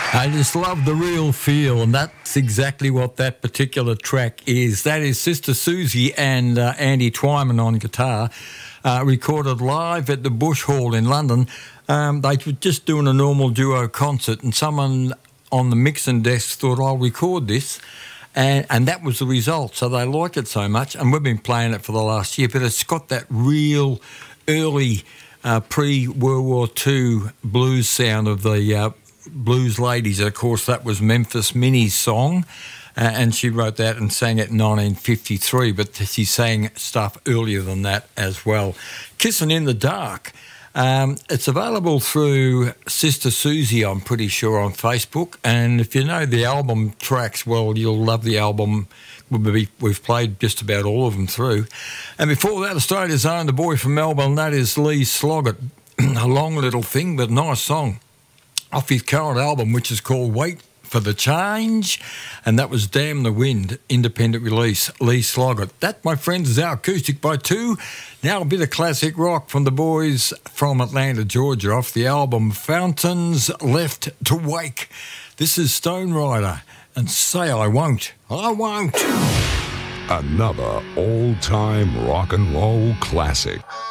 I just love the real feel, and that's exactly what that particular track is. That is Sister Susie and Andy Twyman on guitar, recorded live at the Bush Hall in London. They were just doing a normal duo concert, and someone on the mixing desk thought, I'll record this, and that was the result. So they like it so much, and we've been playing it for the last year, but it's got that real early pre-World War II blues sound of the Blues Ladies. Of course, that was Memphis Minnie's song, and she wrote that and sang it in 1953, but she sang stuff earlier than that as well. Kissing in the Dark. It's available through Sister Susie, I'm pretty sure, on Facebook, and if you know the album tracks, well, you'll love the album. We've played just about all of them through. And before that, Australia's Own, the boy from Melbourne, that is Lee Sloggett. A long little thing, but nice song, off his current album, which is called Wait for the Change, and that was Damn the Wind, independent release, Lee Sloggett. That, my friends, is our Acoustic by Two. Now a bit of classic rock from the boys from Atlanta, Georgia, off the album Fountains Left to Wake. This is Stone Rider, and Say I Won't, I Won't. Another all-time rock and roll classic.